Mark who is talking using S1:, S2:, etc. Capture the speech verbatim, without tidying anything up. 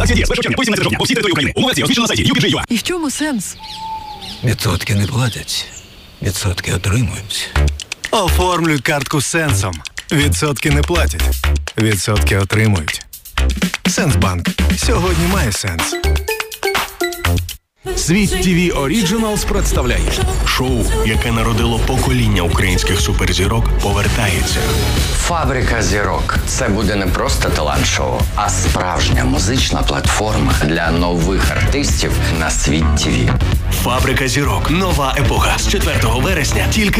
S1: Акція діє з першого червня по сімнадцяте жовтня по всій території України. Умови акції розміщено на сайті ю пі джей точка ю а.
S2: І в чому сенс?
S3: Відсотки не платять, відсотки отримують.
S4: Оформлюй картку з Сенсом. Відсотки не платять, відсотки отримують. Сенсбанк. Сьогодні має сенс.
S5: Світ ТІВІ Оріджиналс представляє шоу, яке народило покоління українських суперзірок, повертається.
S6: Фабрика зірок. Це буде не просто талант-шоу, а справжня музична платформа для нових артистів на Світ ТІВІ.
S5: Фабрика зірок. Нова епоха. З четвертого вересня тільки